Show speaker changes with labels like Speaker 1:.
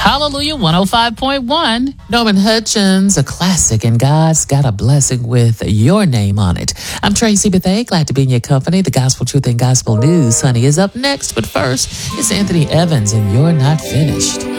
Speaker 1: Hallelujah 105.1.
Speaker 2: Norman Hutchins, a classic, and God's got a blessing with your name on it. I'm Tracy Bethea, glad to be in your company. The Gospel Truth and Gospel News, honey, is up next. But first, it's Anthony Evans, and You're Not Finished.